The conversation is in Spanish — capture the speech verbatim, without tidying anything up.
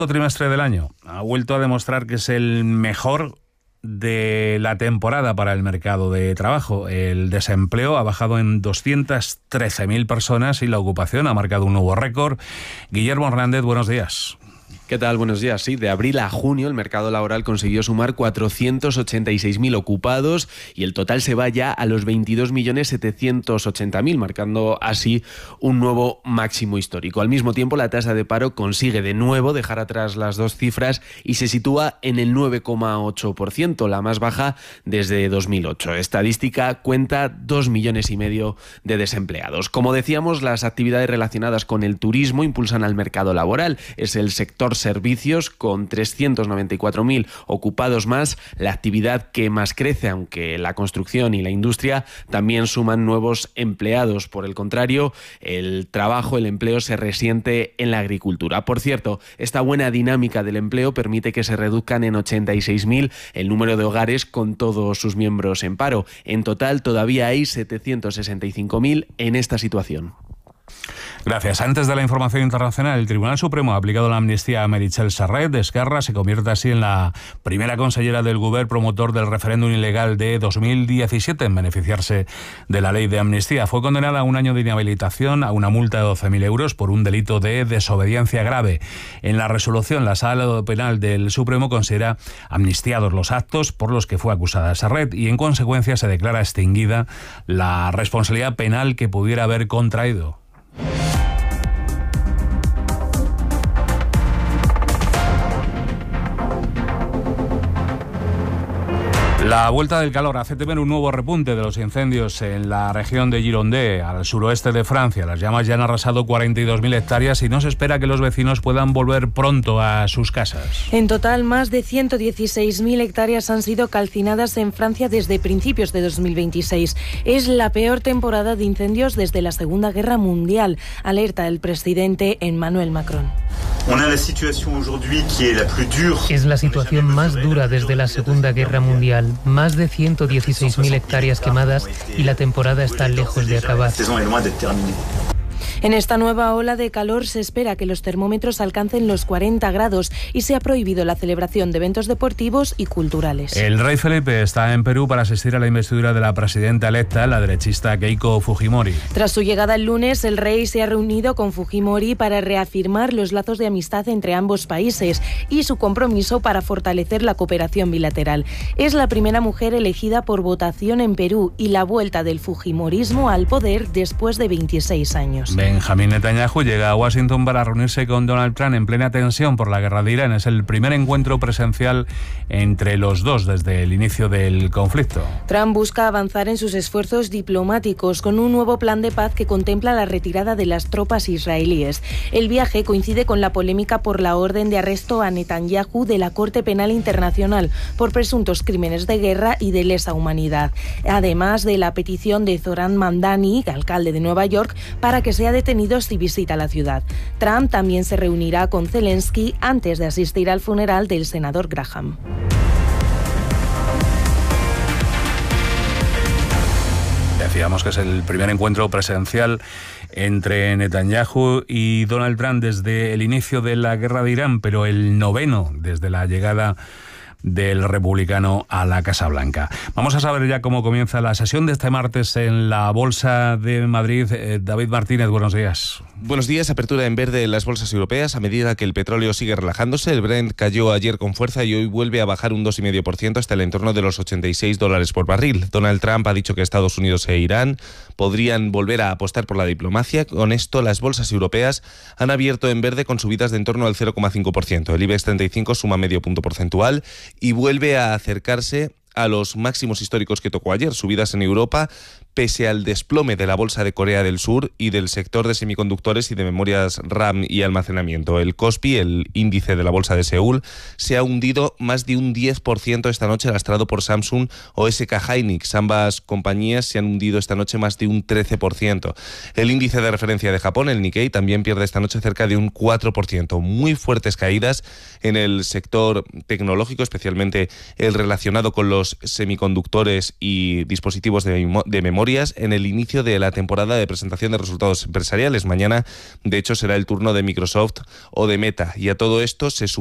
Trimestre del año ha vuelto a demostrar que es el mejor de la temporada para el mercado de trabajo. El desempleo ha bajado en doscientas trece mil personas y la ocupación ha marcado un nuevo récord. Guillermo Hernández, buenos días. ¿Qué tal? Buenos días. Sí, de abril a junio el mercado laboral consiguió sumar cuatrocientos ochenta y seis mil ocupados y el total se va ya a los veintidós millones setecientos ochenta mil, marcando así un nuevo máximo histórico. Al mismo tiempo, la tasa de paro consigue de nuevo dejar atrás las dos cifras y se sitúa en el nueve coma ocho por ciento, la más baja desde dos mil ocho. Estadística cuenta dos millones y medio de desempleados. Como decíamos, las actividades relacionadas con el turismo impulsan al mercado laboral. Es el sector servicios, con trescientos noventa y cuatro mil ocupados más, la actividad que más crece, aunque la construcción y la industria también suman nuevos empleados. Por el contrario, el trabajo, el empleo se resiente en la agricultura. Por cierto, esta buena dinámica del empleo permite que se reduzcan en ochenta y seis mil el número de hogares con todos sus miembros en paro. En total, todavía hay setecientos sesenta y cinco mil en esta situación. Gracias. Antes de la información internacional, el Tribunal Supremo ha aplicado la amnistía a Meritxell Serret. Esquerra se convierte así en la primera consellera del Govern promotor del referéndum ilegal de dos mil diecisiete en beneficiarse de la ley de amnistía. Fue condenada a un año de inhabilitación, a una multa de doce mil euros por un delito de desobediencia grave. En la resolución, la Sala Penal del Supremo considera amnistiados los actos por los que fue acusada Serret y, en consecuencia, se declara extinguida la responsabilidad penal que pudiera haber contraído. La vuelta del calor hace temer un nuevo repunte de los incendios en la región de Gironde, al suroeste de Francia. Las llamas ya han arrasado cuarenta y dos mil hectáreas y no se espera que los vecinos puedan volver pronto a sus casas. En total, más de ciento dieciséis mil hectáreas han sido calcinadas en Francia desde principios de dos mil veintiséis. Es la peor temporada de incendios desde la Segunda Guerra Mundial, alerta el presidente Emmanuel Macron. Es la situación más dura desde la Segunda Guerra Mundial. Más de ciento dieciséis mil hectáreas quemadas y la temporada está lejos de acabar. En esta nueva ola de calor se espera que los termómetros alcancen los cuarenta grados y se ha prohibido la celebración de eventos deportivos y culturales. El rey Felipe está en Perú para asistir a la investidura de la presidenta electa, la derechista Keiko Fujimori. Tras su llegada el lunes, el rey se ha reunido con Fujimori para reafirmar los lazos de amistad entre ambos países y su compromiso para fortalecer la cooperación bilateral. Es la primera mujer elegida por votación en Perú y la vuelta del fujimorismo al poder después de veintiséis años. Benjamín Netanyahu llega a Washington para reunirse con Donald Trump en plena tensión por la guerra de Irán. Es el primer encuentro presencial entre los dos desde el inicio del conflicto. Trump busca avanzar en sus esfuerzos diplomáticos con un nuevo plan de paz que contempla la retirada de las tropas israelíes. El viaje coincide con la polémica por la orden de arresto a Netanyahu de la Corte Penal Internacional por presuntos crímenes de guerra y de lesa humanidad, además de la petición de Zoran Mamdani, alcalde de Nueva York, para que sea detenido si visita la ciudad. Trump también se reunirá con Zelensky antes de asistir al funeral del senador Graham. Decíamos que es el primer encuentro presencial entre Netanyahu y Donald Trump desde el inicio de la guerra de Irán, pero el noveno desde la llegada del republicano a la Casa Blanca. Vamos a saber ya cómo comienza la sesión de este martes en la Bolsa de Madrid. Eh, David Martínez, buenos días. Buenos días. Apertura en verde en las bolsas europeas a medida que el petróleo sigue relajándose. El Brent cayó ayer con fuerza y hoy vuelve a bajar un dos coma cinco por ciento hasta el entorno de los ochenta y seis dólares por barril. Donald Trump ha dicho que Estados Unidos e Irán podrían volver a apostar por la diplomacia. Con esto, las bolsas europeas han abierto en verde con subidas de en torno al cero coma cinco por ciento. El IBEX treinta y cinco suma medio punto porcentual y vuelve a acercarse a los máximos históricos que tocó ayer, subidas en Europa, pese al desplome de la bolsa de Corea del Sur y del sector de semiconductores y de memorias RAM y almacenamiento. El Kospi, el índice de la bolsa de Seúl, se ha hundido más de un diez por ciento esta noche, lastrado por Samsung o S K Hynix. Ambas compañías se han hundido esta noche más de un trece por ciento. El índice de referencia de Japón, el Nikkei, también pierde esta noche cerca de un cuatro por ciento. Muy fuertes caídas en el sector tecnológico, especialmente el relacionado con los semiconductores y dispositivos de, de memoria memorias en el inicio de la temporada de presentación de resultados empresariales. Mañana, de hecho, será el turno de Microsoft o de Meta. Y a todo esto se